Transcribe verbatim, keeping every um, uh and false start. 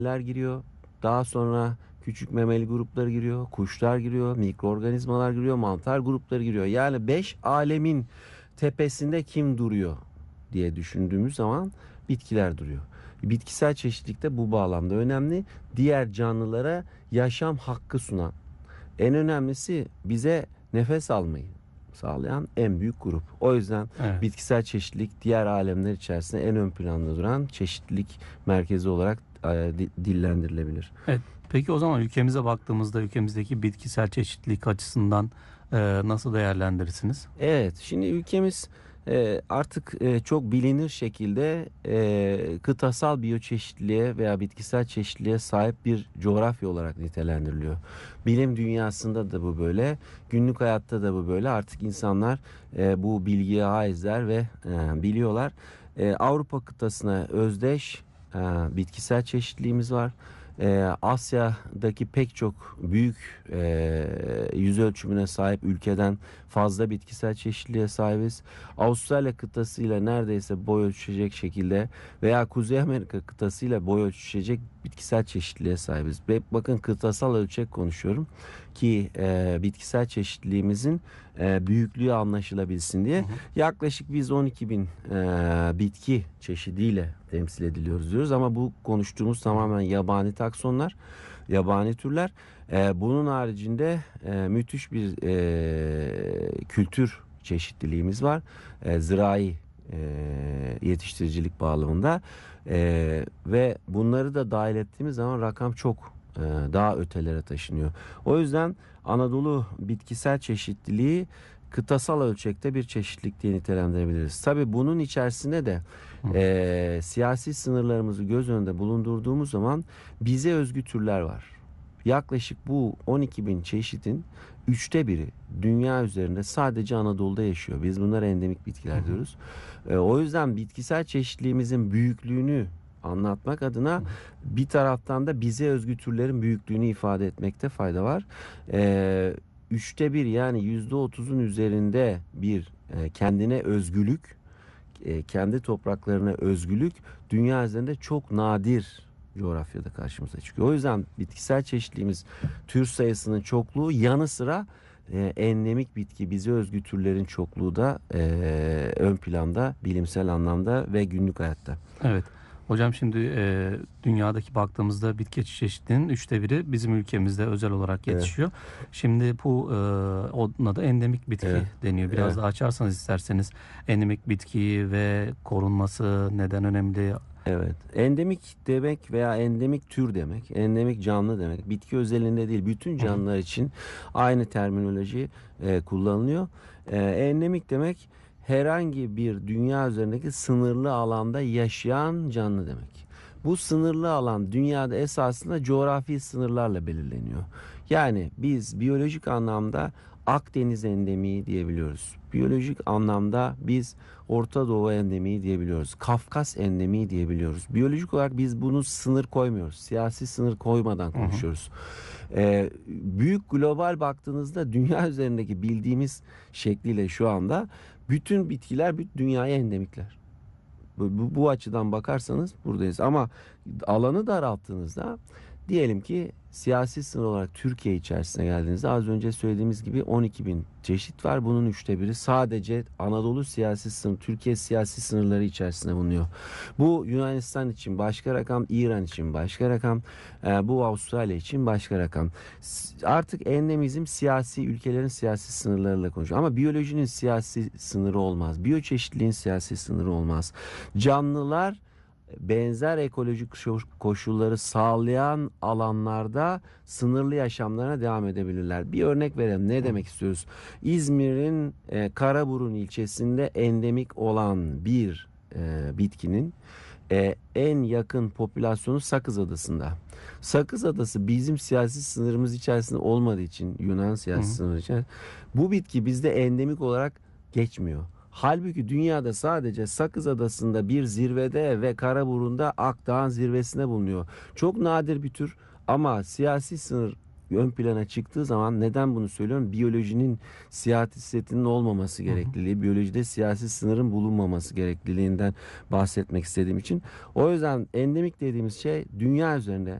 giriyor. Daha sonra küçük memeli grupları giriyor, kuşlar giriyor, mikroorganizmalar giriyor, mantar grupları giriyor. Yani beş alemin tepesinde kim duruyor diye düşündüğümüz zaman bitkiler duruyor. Bitkisel çeşitlilik de bu bağlamda önemli. Diğer canlılara yaşam hakkı sunan, en önemlisi bize nefes almayı sağlayan en büyük grup. O yüzden Evet. bitkisel çeşitlilik diğer alemler içerisinde en ön planda duran çeşitlilik merkezi olarak e, dillendirilebilir. Evet. Peki o zaman ülkemize baktığımızda ülkemizdeki bitkisel çeşitlilik açısından e, nasıl değerlendirirsiniz? Evet, şimdi ülkemiz e, artık e, çok bilinir şekilde e, kıtasal biyoçeşitliliğe veya bitkisel çeşitliliğe sahip bir coğrafya olarak nitelendiriliyor. Bilim dünyasında da bu böyle, günlük hayatta da bu böyle. Artık insanlar e, bu bilgiye haizler ve e, biliyorlar. E, Avrupa kıtasına özdeş e, bitkisel çeşitliliğimiz var. Ee, Asya'daki pek çok büyük e, yüz ölçümüne sahip ülkeden fazla bitkisel çeşitliliğe sahibiz. Avustralya kıtasıyla neredeyse boy ölçüşecek şekilde veya Kuzey Amerika kıtasıyla boy ölçüşecek bitkisel çeşitliliğe sahibiz. Ve bakın kıtasal ölçek konuşuyorum ki e, bitkisel çeşitliliğimizin e, büyüklüğü anlaşılabilsin diye. Hı hı. Yaklaşık biz on iki bin e, bitki çeşidiyle temsil ediliyoruz diyoruz ama bu konuştuğumuz tamamen yabani taksonlar, yabani türler. E, bunun haricinde e, müthiş bir e, kültür çeşitliliğimiz var. E, zirai e, yetiştiricilik bağlamında e, ve bunları da dahil ettiğimiz zaman rakam çok e, daha ötelere taşınıyor. O yüzden Anadolu bitkisel çeşitliliği kıtasal ölçekte bir çeşitlilik diye nitelendirebiliriz. Tabii bunun içerisinde de e, siyasi sınırlarımızı göz önünde bulundurduğumuz zaman bize özgü türler var. Yaklaşık bu on iki bin çeşitin üçte biri dünya üzerinde sadece Anadolu'da yaşıyor. Biz bunlara endemik bitkiler diyoruz. E, o yüzden bitkisel çeşitliliğimizin büyüklüğünü anlatmak adına bir taraftan da bize özgü türlerin büyüklüğünü ifade etmekte fayda var. E, Üçte bir yani yüzde otuzun üzerinde bir e, kendine özgülük, e, kendi topraklarına özgülük dünya üzerinde çok nadir coğrafyada karşımıza çıkıyor. O yüzden bitkisel çeşitliliğimiz tür sayısının çokluğu yanı sıra e, endemik bitki bize özgü türlerin çokluğu da e, ön planda bilimsel anlamda ve günlük hayatta. Evet. Hocam şimdi e, dünyadaki baktığımızda bitki çeşitliliğinin üçte biri bizim ülkemizde özel olarak Evet. yetişiyor. Şimdi bu e, ona da endemik bitki Evet. deniyor. Biraz Evet. daha açarsanız isterseniz endemik bitkiyi ve korunması neden önemli? Evet. Endemik demek veya endemik tür demek, endemik canlı demek. Bitki özelinde değil, bütün Hı hı. canlılar için aynı terminoloji e, kullanılıyor. E, endemik demek herhangi bir dünya üzerindeki sınırlı alanda yaşayan canlı demek. Bu sınırlı alan dünyada esasında coğrafi sınırlarla belirleniyor. Yani biz biyolojik anlamda Akdeniz endemiği diyebiliyoruz. Biyolojik anlamda biz Orta Doğu endemiği diyebiliyoruz. Kafkas endemiği diyebiliyoruz. Biyolojik olarak biz bunu sınır koymuyoruz. Siyasi sınır koymadan Hı hı. konuşuyoruz. Ee, büyük global baktığınızda dünya üzerindeki bildiğimiz şekliyle şu anda bütün bitkiler bütün dünyaya endemikler. Bu, bu, bu açıdan bakarsanız buradayız. Ama alanı daralttığınızda diyelim ki siyasi sınır olarak Türkiye içerisine geldiğinizde az önce söylediğimiz gibi on iki bin çeşit var. Bunun üçte biri sadece Anadolu siyasi sınır, Türkiye siyasi sınırları içerisinde bulunuyor. Bu Yunanistan için başka rakam, İran için başka rakam, e, bu Avustralya için başka rakam. S- Artık endemizm siyasi ülkelerin siyasi sınırlarıyla konuşuyor. Ama biyolojinin siyasi sınırı olmaz. Biyoçeşitliliğin siyasi sınırı olmaz. Canlılar benzer ekolojik koşulları sağlayan alanlarda sınırlı yaşamlarına devam edebilirler. Bir örnek verelim. Ne demek istiyoruz? İzmir'in e, Karaburun ilçesinde endemik olan bir e, bitkinin e, en yakın popülasyonu Sakız Adası'nda. Sakız Adası bizim siyasi sınırımız içerisinde olmadığı için Yunan Hı siyasi hı. sınırı için bu bitki bizde endemik olarak geçmiyor. Halbuki dünyada sadece Sakız Adası'nda bir zirvede ve Karaburun'da Akdağ'ın zirvesinde bulunuyor. Çok nadir bir tür ama siyasi sınır ön plana çıktığı zaman neden bunu söylüyorum? Biyolojinin siyasetinin olmaması gerekliliği, biyolojide siyasi sınırın bulunmaması gerekliliğinden bahsetmek istediğim için. O yüzden endemik dediğimiz şey dünya üzerinde